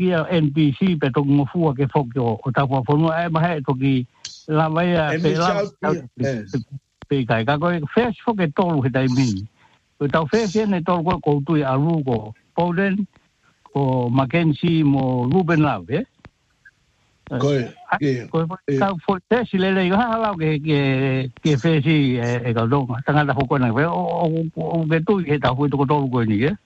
ia NPC pe to mo fu ke fokio o ta po no ai ma he to ki la vai a pe la pe kai ka ko fresh fo ke to lu dai min o ta fresh ne to ko tu a ru ko Polen ko Mackenzie mo Ruben Lave ko ta fo te si le ha la ke fe si e ka do tanga da ko na o ke tu ke ta fu to ko ni ke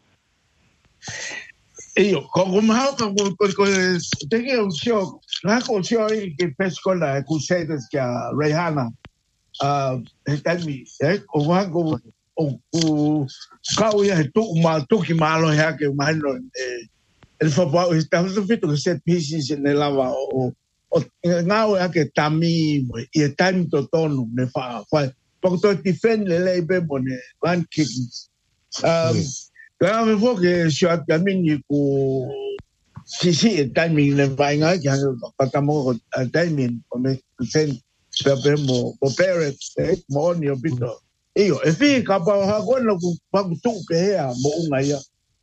io come te che un show la cosa che pescola con sedes che Rihanna mi o vango o kau ia tu ma tu ki malo ya ke malo el football está feito que set pieces ne lava o ngau ya ke tami e time to tonu ne fa porque to defend le be bone one kick Quand il faut que je sois terminé pour si timing le va nga que pas tamo timing comme c'est per mo opere mo ni obito io e fi ka pa quello pa tu che è mo una ya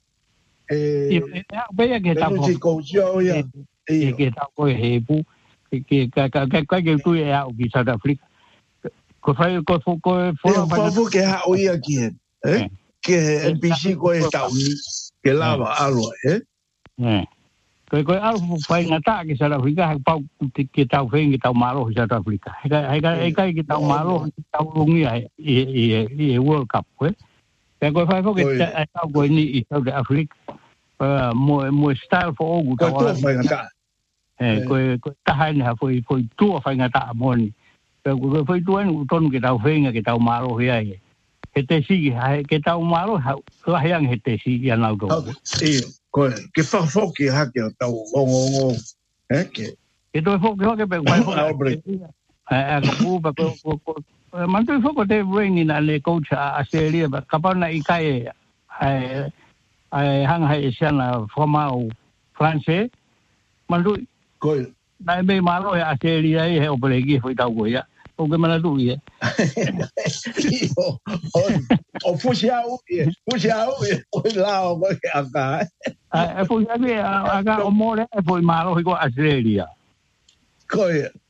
be ke ta ko ke ta ko he bu ke ka tu ya o ki South Africa ko fo que ha o ia ki que NPC ko está uni que lava algo ko algo fai ngata ke South Africa pa ke tau feng ke tau malo South Africa ai ke tau malo tau lungi e World Cup ko fai ko ke tau ko ni South Africa mo style for o ko fai ngata ko ta hai na foi tu fai ngata mo ni ko foi tu en ton ke tau feng ke tau malo ia Hete si ke tau malo la yang hete si ya na go. Ko ke fa fo ke ha ke tau ngo ke to fo ke pe vai fo ko man to fo ko te ring na le coach Australia ba kapana ikai ai hang hai siana formal France man do ko na me malo ya Australia e o pelegi foi tau go ya o que mana tu ia o fusiao o lao ko aka aka o mole foi malo ko Australia ko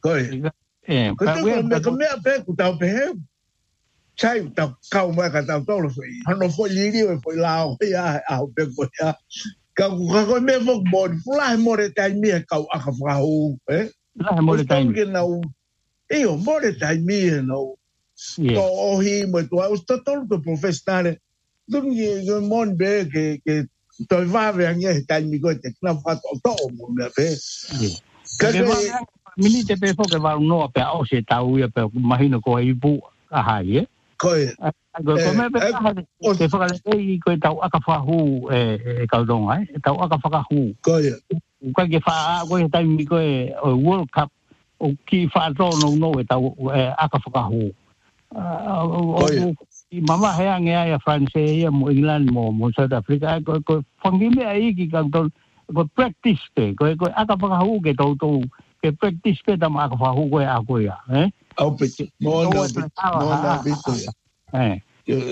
ko me pe ku tau pe chai tau kau ma ka tau tolo foi no foi liri foi lao ya a pe ko ya ka ko me fo bon fly more tai mi ka aka fa o la more tai io more dai mie no to hi mo to sto tolto professionale dunque mon be che to va venire dai mi gote na fatto to mo me be che mi te pe fo che va no pe o se tau ia pe imagino ko i bu a hai come pe fa le ko tau aka fa hu ka dong ai tau aka fa hu ko ke fa ko dai mi ko World Cup o ki fa no e tau aka whakahu. Mama hea ngea France ia mo England mo South Africa ko whangi mea iki kanton ko practice pe ko aka whakahu ke tau ke practice pe tama aka whakahu ko e ako ia. Au pe mo na bito ia.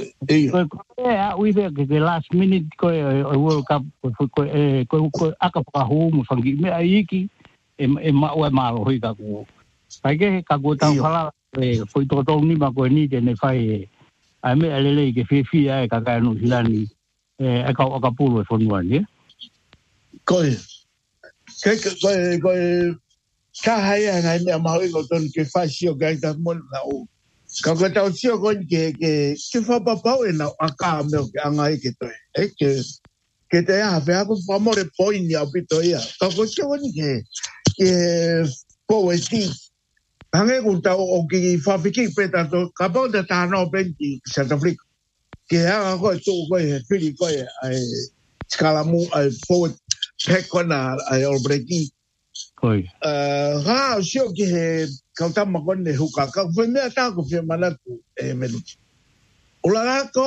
We the last minute ko World Cup ko aka whakahu mo whangi mea iki e malo hoi ka ko pai ke ka ko tau fala foi to ni ma ko ni te ne fai ai me alele ke fi ai ka no silani ka pulo fo no ni ko ka hai ai me ma ko ton ke fa si o ga ta mo na o ka ko tau si o ko ke fa pa e na aka me ke anga ke to que te ha fe ko fa mo re point ya pito ia ka ko ni ke poeti hange kunta o ki fa fiki peta to ka po de ta no benti South Africa ke ha ko tu ko e fili ko e skala mu ai poet pekona ai albreki koi ha sio ke ka ta ma kon ne huka ka fe me ta ko fe mana tu me ula ko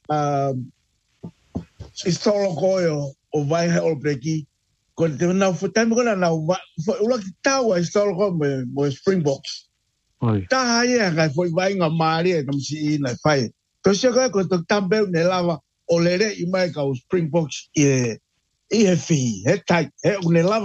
istolo ko o vai albreki ko te na futai ko na ula ki tawa istolo ko mo Springboks ta ia ga foi vai nga mari e kam si na fai to se ko to tambe ne lava o lere i mai ka Springboks e I he fi, he tai, he une lava.